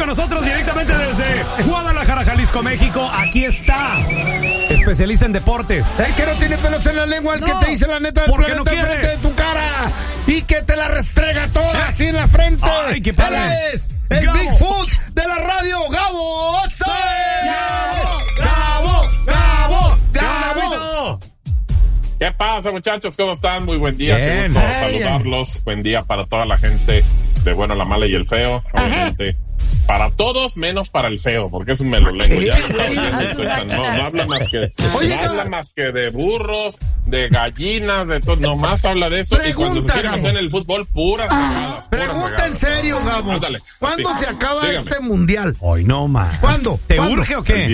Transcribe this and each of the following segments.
nosotros directamente desde Guadalajara, Jalisco, México. Aquí está, especialista en deportes. El que no tiene pelos en la lengua, el que te dice la neta del planeta frente de tu cara y que te la restrega toda así en la frente. Ay, qué padre. Él es el Gabo. Bigfoot de la radio, Gabo. ¡Gabo! ¿Qué pasa, muchachos? ¿Cómo están? Muy buen día. Qué Bien. gusto saludarlos. Buen día para toda la gente de Bueno, la Mala y el Feo. Obviamente, para todos menos para el Feo, porque es un melolengo. Ya lo estaba viendo. No habla más que de burros, de gallinas, de todo. Nomás habla de eso. Pregunta, y cuando se quiere Gabo. meter en el fútbol, puras regadas. Pregunta en serio, Gabo. Ándale, ¿Cuándo así. se acaba Dígame. este mundial? Hoy no más. ¿Cuándo? ¿Te ¿Cuándo? urge o El qué?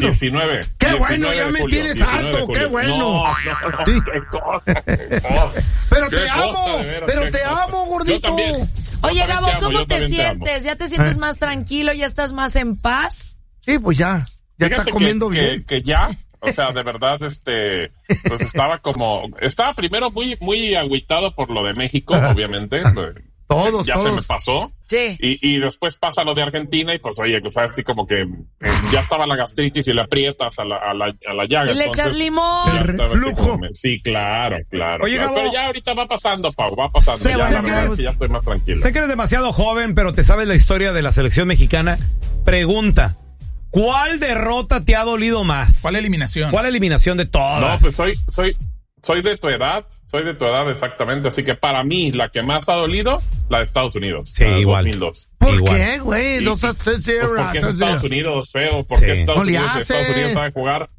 19. Qué bueno, 19 ya de me julio, tienes 19 de harto, julio. qué bueno. No, Sí. qué cosa. Pero Qué te amo, cosa, de veras, pero qué te cosa. amo, gordito. Yo también. Oye, Yo también Gabo, te amo, ¿cómo yo te también te amo. sientes? ¿Ya te sientes más tranquilo? ¿Ya estás más en paz? Sí, pues ya Fíjate está comiendo que, bien. que ya, o sea, de verdad, pues estaba primero muy agüitado por lo de México, obviamente. Todos. Se me pasó. Sí. Y después pasa lo de Argentina y pues oye, que fue así como que ya estaba la gastritis y le aprietas a la llaga. Y le entonces, echas limón. ya estaba así Reflujo. como sí, claro. Oye, claro. Gabo. Pero ya ahorita va pasando, Pau, va pasando. Sé Ya bueno la que verdad eres- es que ya estoy más tranquilo. Sé que eres demasiado joven, pero te sabes la historia de la selección mexicana. Pregunta, ¿cuál derrota te ha dolido más? ¿Cuál eliminación? ¿Cuál eliminación de todas? No, pues soy de tu edad exactamente, así que para mí la que más ha dolido, la de Estados Unidos. Sí, la de igual. 2002. ¿Por igual. qué, güey? Sí, No seas Pues porque es Estados Unidos, feo, porque Sí. Estados No le Unidos hace. sabe jugar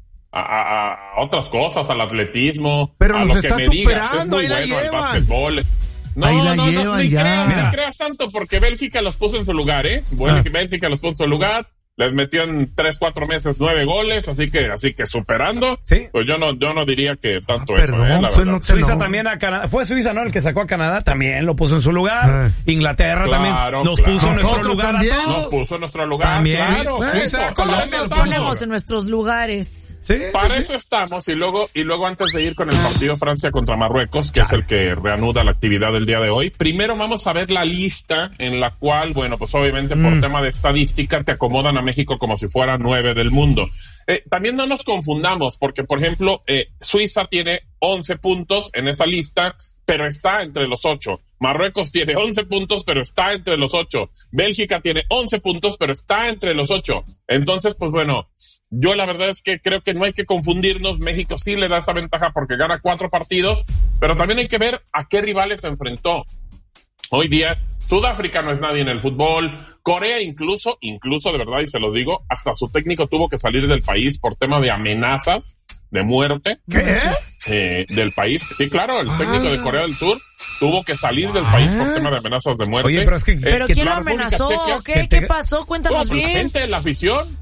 a otras cosas, al atletismo, Pero a nos lo que está me digas, es superando, muy ahí la bueno el llevan. básquetbol. No, Ahí la no, llevan ni ya. creas tanto, porque Bélgica los puso en su lugar, Bélgica los puso en su lugar. Les metió en 3-4 meses 9 goles, así que superando. Sí. Pues yo no diría que tanto Perdón, eso, la soy verdad. no te Suiza no. también a Canadá. Fue Suiza, ¿no? El que sacó a Canadá también lo puso en su lugar. Inglaterra también nos puso en nuestro Nosotros lugar también. a Nos todos. puso en nuestro lugar, También. claro. Suiza, ¿Cómo Colombia, nos estamos. ponemos en nuestros lugares? Sí, Para eso estamos, y luego antes de ir con el partido Francia contra Marruecos, que es el que reanuda la actividad del día de hoy, primero vamos a ver la lista en la cual, bueno, pues obviamente por tema de estadística te acomodan a México como si fuera 9 del mundo. También no nos confundamos, porque por ejemplo, Suiza tiene 11 puntos en esa lista, pero está entre los 8. Marruecos tiene 11 puntos, pero está entre los 8. Bélgica tiene 11 puntos, pero está entre los 8. Entonces, pues bueno, yo la verdad es que creo que no hay que confundirnos. México sí le da esa ventaja porque gana 4 partidos, pero también hay que ver a qué rivales se enfrentó. Hoy día, Sudáfrica no es nadie en el fútbol. Corea incluso de verdad, y se lo digo, hasta su técnico tuvo que salir del país por tema de amenazas de muerte. ¿Qué? Del país. Sí, claro, el técnico de Corea del Sur tuvo que salir del país por tema de amenazas de muerte. Oye, pero es que... ¿Pero que quién lo la República amenazó? Checa, ¿O qué? que ¿Qué te- pasó? Cuéntanos La bien. gente, la afición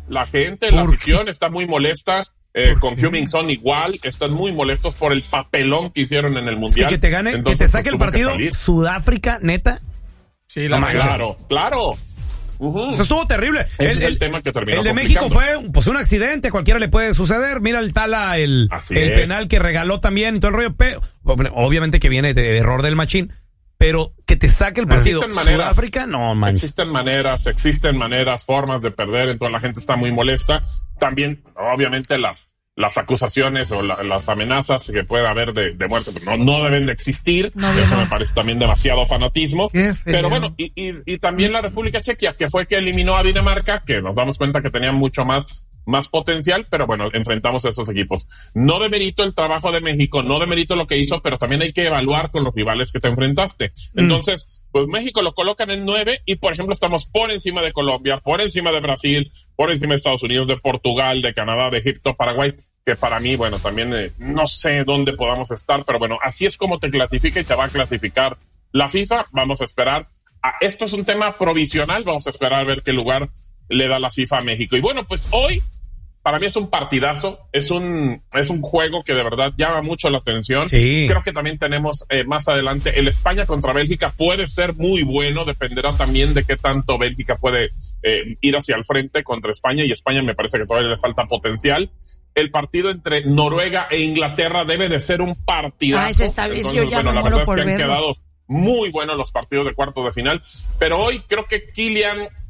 está muy molesta. Con Heung-min Son igual, están muy molestos por el papelón que hicieron en el Sí, mundial. que te gane, Entonces, que te saque pues, el tuvo que partido salir. Sudáfrica, neta. Sí, la manches. Claro. Eso estuvo terrible. Es el tema que terminó El de México complicando. fue pues un accidente, cualquiera le puede suceder. Mira el Tala, el Así es. penal que regaló también y todo el rollo. Pero, obviamente que viene de error del machín, pero que te saque el partido Existen maneras. Sudáfrica, no manches. Existen maneras, formas de perder, entonces la gente está muy molesta. También, obviamente, las acusaciones o las amenazas que pueda haber de muerte, pero no deben de existir. No, Eso no. me parece también demasiado fanatismo. Qué feo. Pero bueno, y también la República Checa, que fue que eliminó a Dinamarca, que nos damos cuenta que tenía mucho más potencial, pero bueno, enfrentamos a esos equipos. No demerito el trabajo de México, no demerito lo que hizo, pero también hay que evaluar con los rivales que te enfrentaste. Entonces, pues México lo colocan en 9 y, por ejemplo, estamos por encima de Colombia, por encima de Brasil, por encima de Estados Unidos, de Portugal, de Canadá, de Egipto, Paraguay, que para mí, bueno, también no sé dónde podamos estar, pero bueno, así es como te clasifica y te va a clasificar la FIFA. Vamos a esperar. Esto es un tema provisional, vamos a esperar a ver qué lugar le da la FIFA a México. Y bueno, pues hoy para mí es un partidazo, es un juego que de verdad llama mucho la atención. Sí. Creo que también tenemos más adelante el España contra Bélgica, puede ser muy bueno, dependerá también de qué tanto Bélgica puede ir hacia el frente contra España, y España me parece que todavía le falta potencial. El partido entre Noruega e Inglaterra debe de ser un partidazo. Ese está bien, yo ya me la muero verdad por es que han verlo. quedado muy buenos los partidos de cuartos de final, pero hoy creo que Kylian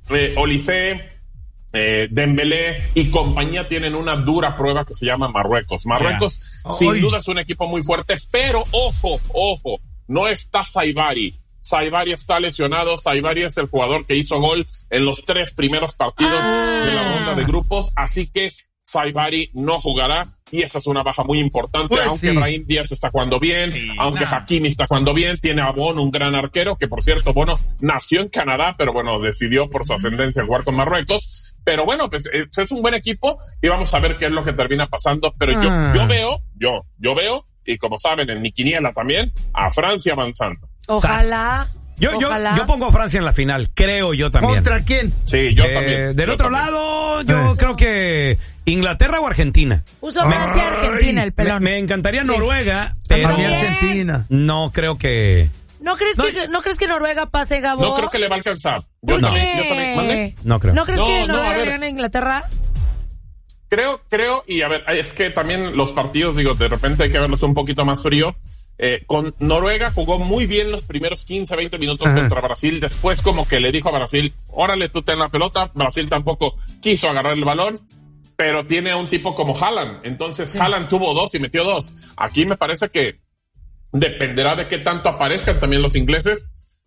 Olise, Dembélé y compañía tienen una dura prueba que se llama Marruecos. Marruecos sin duda es un equipo muy fuerte, pero ojo, no está Saibari. Saibari está lesionado. Saibari es el jugador que hizo gol en los 3 primeros partidos de la ronda de grupos, así que Saibari no jugará y esa es una baja muy importante, pues aunque Brahim Díaz está jugando bien, aunque Hakimi está jugando bien, tiene a Bono, un gran arquero, que por cierto Bono nació en Canadá, pero bueno, decidió por su ascendencia jugar con Marruecos, pero bueno, pues es un buen equipo y vamos a ver qué es lo que termina pasando, pero yo veo, y como saben en mi quiniela también, a Francia avanzando. Ojalá. Yo pongo a Francia en la final, creo yo también. ¿Contra quién? Sí, yo también. Del otro lado, yo creo que Inglaterra o Argentina. Puso Francia Argentina, el pelón. Me encantaría Noruega, pero Argentina. No creo que... ¿No crees que Noruega pase, Gabo? No creo que le va a alcanzar. ¿Por Yo qué? también. ¿Mande? No creo. ¿No crees que Noruega le gane a Inglaterra? Creo, y a ver, es que también los partidos, digo, de repente hay que verlos un poquito más frío. Con Noruega jugó muy bien los primeros 15, 20 minutos contra Brasil. Después como que le dijo a Brasil, órale, tú ten la pelota. Brasil tampoco quiso agarrar el balón, pero tiene a un tipo como Haaland. Entonces Haaland tuvo 2 y metió 2. Aquí me parece que dependerá de qué tanto aparezcan también los ingleses.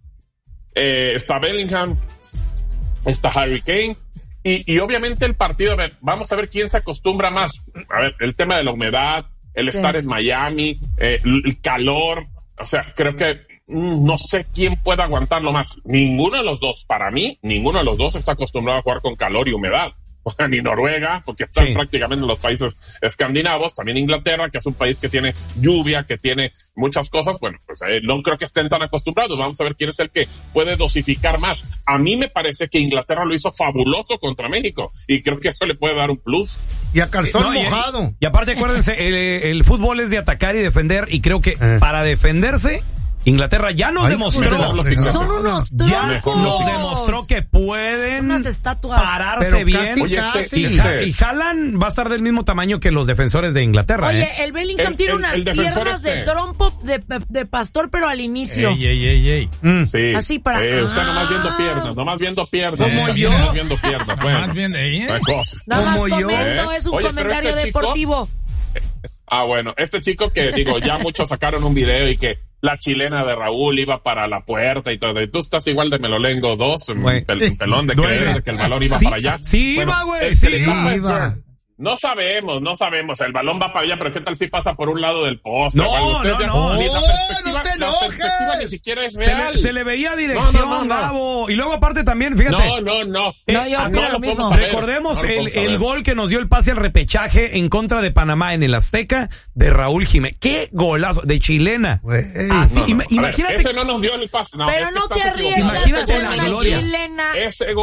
Está Bellingham, está Harry Kane. Y obviamente el partido, a ver, vamos a ver quién se acostumbra más. A ver, el tema de la humedad, el estar en Miami, el calor, o sea, creo que no sé quién puede aguantarlo más. Ninguno de los dos, para mí, ninguno de los dos está acostumbrado a jugar con calor y humedad. O sea, ni Noruega, porque están prácticamente en los países escandinavos, también Inglaterra, que es un país que tiene lluvia, que tiene muchas cosas, bueno, pues no creo que estén tan acostumbrados. Vamos a ver quién es el que puede dosificar más. A mí me parece que Inglaterra lo hizo fabuloso contra México, y creo que eso le puede dar un plus. Y a calzón mojado. Y aparte, acuérdense, el fútbol es de atacar y defender, y creo que para defenderse, Inglaterra ya nos demostró. Son unos troncos. Nos demostró que pueden unas estatuas. Pararse bien. Y Haaland va a estar del mismo tamaño que los defensores de Inglaterra. Oye, el Bellingham tiene unas piernas de trompo de pastor, pero al inicio. Ey. Sí. Así para... Usted nomás viendo piernas. Como yo. Nomás viendo piernas. Bueno, más bien, nada más comento, es un comentario deportivo. Bueno, este chico que digo, ya muchos sacaron un video y que la chilena de Raúl iba para la puerta y todo, y tú estás igual de Melolengo 2, pelón de creer de que el balón iba para allá. Sí, bueno, iba, güey, iba. No sabemos, el balón va para allá, pero qué tal si pasa por un lado del poste. No. La perspectiva ni siquiera es real. Se le veía dirección, Gabo. Y luego aparte también, fíjate. No, yo lo mismo. Recordemos el gol que nos dio el pase al repechaje en contra de Panamá en el Azteca de Raúl Jiménez. ¡Qué golazo! De chilena. Así, imagínate. Ver, ese no nos dio el pase. Pero no te arriesgas a hacer una chilena. Ese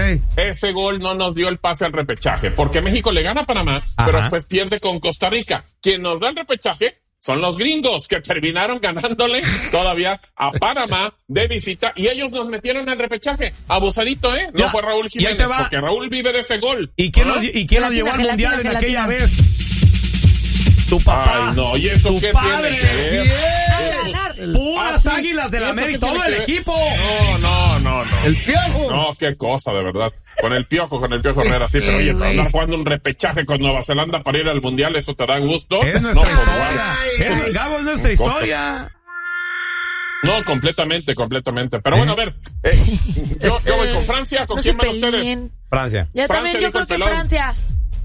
gol no nos dio el pase al repechaje, porque México le gana a Panamá, pero después pierde con Costa Rica. Quien nos da el repechaje son los gringos, que terminaron ganándole todavía a Panamá de visita, y ellos nos metieron en el repechaje. Abusadito, ¿eh? No fue Raúl Jiménez, porque Raúl vive de ese gol. ¿Y quién nos llevó al mundial en aquella vez? Tu papá. Ay, no, ¿y eso qué padre, tiene que ver? Puras Águilas del América, todo el equipo. No. El Piojo. No, qué cosa, de verdad. Con el Piojo Herrera, sí, pero oye, andar jugando un repechaje con Nueva Zelanda para ir al mundial, ¿eso te da gusto? Es nuestra historia. Gabo, es nuestra historia. No, completamente. Pero bueno, a ver, yo voy con Francia. ¿Con quién van ustedes? Francia. Yo también, yo creo que Francia.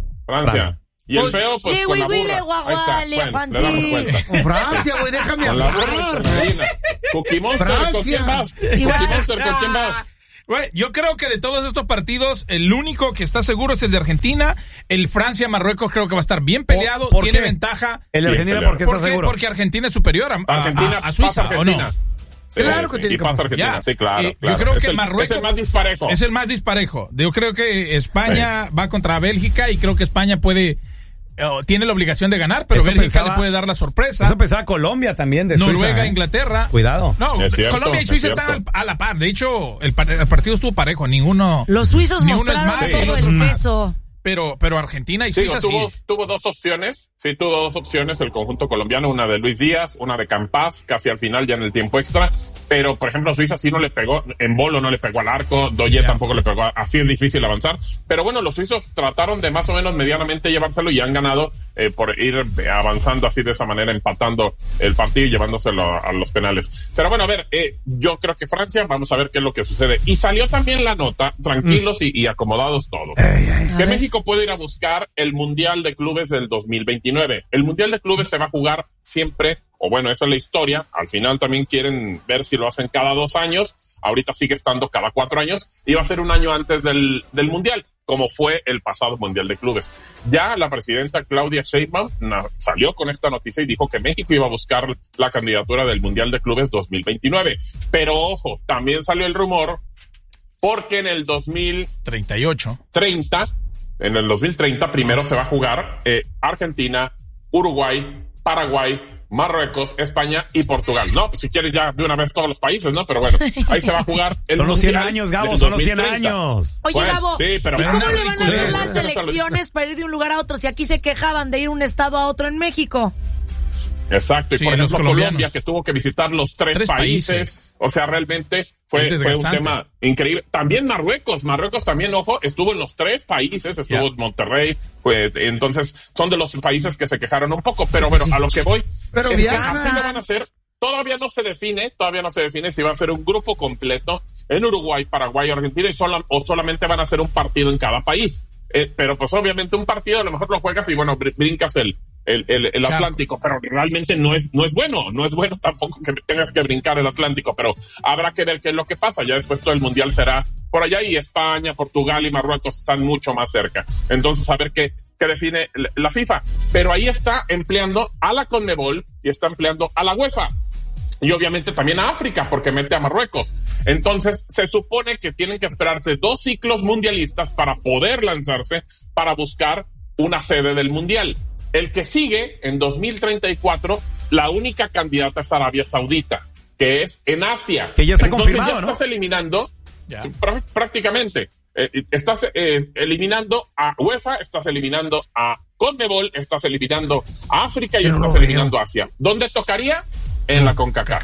Y el feo, pues, con la burra. Ahí está, bueno, le damos cuenta. Con Francia, güey, déjame hablar. Con la burra y Cookie Monster, ¿con quién vas? Cookie Monster, ¿con quién vas? Bueno, yo creo que de todos estos partidos, el único que está seguro es el de Argentina. El Francia-Marruecos creo que va a estar bien peleado. Tiene ventaja. ¿El de Argentina por qué está seguro? Porque Argentina es superior a Suiza, ¿o no? Sí, claro que tiene y pasa Argentina, sí, claro. Yo creo que Marruecos es el más disparejo. Es el más disparejo. Yo creo que España va contra Bélgica y creo que España tiene la obligación de ganar, pero Bélgica le puede dar la sorpresa. Eso pensaba Colombia también de Noruega, Suiza. Inglaterra. Cuidado. No, Colombia y Suiza están a la par. De hecho, el partido estuvo parejo. Los suizos mostraron todo el peso. Pero Argentina y Suiza tuvo dos opciones. Sí, tuvo dos opciones el conjunto colombiano. Una de Luis Díaz, una de Campas, casi al final ya en el tiempo extra. pero por ejemplo Suiza sí no le pegó, en Bolo no le pegó al arco, Doye tampoco le pegó, así es difícil avanzar, pero bueno, los suizos trataron de más o menos medianamente llevárselo y han ganado por ir avanzando así de esa manera, empatando el partido y llevándoselo a los penales. Pero bueno, a ver, yo creo que Francia, vamos a ver qué es lo que sucede. Y salió también la nota, tranquilos y acomodados todos, que México puede ir a buscar el Mundial de Clubes del 2029. El Mundial de Clubes se va a jugar siempre, o bueno, esa es la historia, al final también quieren ver si lo hacen cada 2 años, ahorita sigue estando cada 4 años, y va a ser un año antes del Mundial, como fue el pasado Mundial de Clubes. Ya la presidenta Claudia Sheinbaum salió con esta noticia y dijo que México iba a buscar la candidatura del Mundial de Clubes 2029. Pero ojo, también salió el rumor, porque en el 2030, en el 2030 primero se va a jugar Argentina, Uruguay, Paraguay, Marruecos, España y Portugal. No, pues si quieres ya de una vez todos los países, ¿no? Pero bueno, ahí se va a jugar el Son los 100 años, Gabo, son los 100 años. Oye, Bueno, Gabo, sí, pero ¿y cómo le van a hacer las elecciones para ir de un lugar a otro si aquí se quejaban de ir de un estado a otro en México? Exacto, y Sí, por ejemplo los Colombia, que tuvo que visitar los tres países. O sea, realmente fue un tema increíble. También Marruecos también, ojo, estuvo en los 3 países, estuvo en Monterrey, entonces son de los países que se quejaron un poco, pero bueno, a lo que voy, pero es que así lo van a hacer. Todavía no se define si va a ser un grupo completo en Uruguay, Paraguay o Argentina o solamente van a hacer un partido en cada país. Pero pues obviamente un partido a lo mejor lo juegas y bueno, brincas el Atlántico, pero realmente no es bueno tampoco que tengas que brincar el Atlántico, pero habrá que ver qué es lo que pasa. Ya después todo el mundial será por allá y España, Portugal y Marruecos están mucho más cerca. Entonces a ver qué define la FIFA. Pero ahí está empleando a la CONMEBOL y está empleando a la UEFA. Y obviamente también a África, porque mete a Marruecos. Entonces, se supone que tienen que esperarse 2 ciclos mundialistas para poder lanzarse para buscar una sede del mundial. El que sigue, en 2034, la única candidata es Arabia Saudita, que es en Asia. Que ya está Entonces, confirmado, ya ¿no? estás eliminando, prácticamente, estás eliminando a UEFA, estás eliminando a CONMEBOL, estás eliminando a África y estás eliminando a Asia. ¿Dónde tocaría? En la CONCACAF.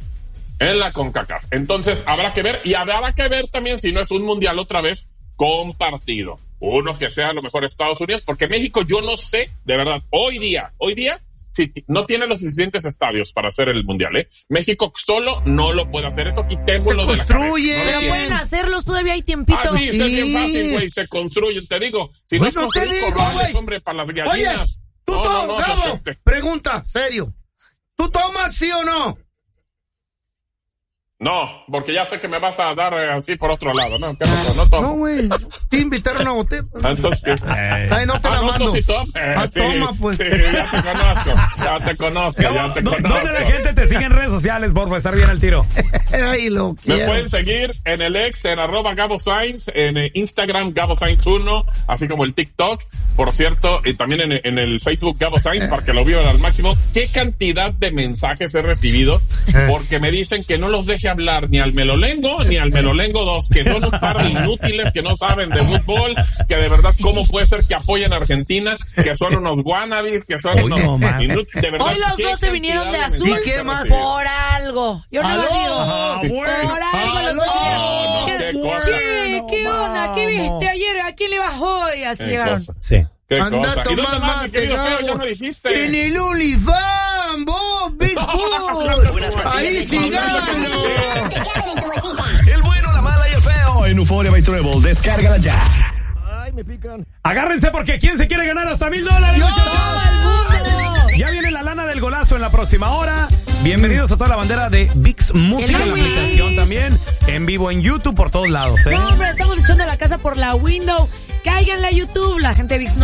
En la CONCACAF. Entonces, habrá que ver, y habrá que ver también si no es un mundial otra vez compartido. Uno que sea a lo mejor Estados Unidos, porque México yo no sé, de verdad, hoy día, si no tiene los suficientes estadios para hacer el mundial, México solo no lo puede hacer, eso quitémoslo de la cabeza. Pero pueden hacerlos, todavía hay tiempito. Sí, es bien fácil, güey, se construyen, te digo. Si no es construir corrales, hombre, para las gallinas. Oye, Gabo, pregunta, serio. ¿Tú tomas sí o no? No, porque ya sé que me vas a dar así por otro lado, ¿no? ¿Qué no tomo? No, güey. Te invitaron a botella. Entonces, ay, no te la mando. Sí, toma, pues. Sí, ya te conozco. ¿Dónde la gente te sigue en redes sociales, porfa, estar bien al tiro? Ay, lo Me quiero. pueden seguir en el ex, en @GaboSainz, en Instagram GaboSainz1, así como el TikTok, por cierto, y también en el Facebook GaboSainz, para que lo vivan al máximo. ¿Qué cantidad de mensajes he recibido? Porque me dicen que no los deje hablar ni al Melolengo ni al Melolengo 2, que son un par de inútiles que no saben de fútbol, que de verdad cómo puede ser que apoyen a Argentina, que son unos wannabes, que son unos inútiles, de verdad. Hoy los 2 se vinieron de azul por algo. Yo no digo por algo los 2. ¿Qué onda? ¿Qué viste ayer? ¿A quién le bajó? Y así llegaron. Sí. ¿Qué Anda cosa? a ¿Y dónde tomar más, mi querido mate, feo? Ya Gabo. me dijiste. En el OnlyFans, vos, Big Bull. Ahí sí, gano. El bueno, la mala y el feo en Euphoria by Treble. Descárgala ya. Ay, me pican. Agárrense porque ¿quién se quiere ganar hasta $1,000? Ya viene la lana del golazo en la próxima hora. Bienvenidos a toda la bandera de ViX Música en la aplicación también. En vivo en YouTube por todos lados, No, hombre, estamos echando la casa por la window. Cáiganle a YouTube, la gente de ViX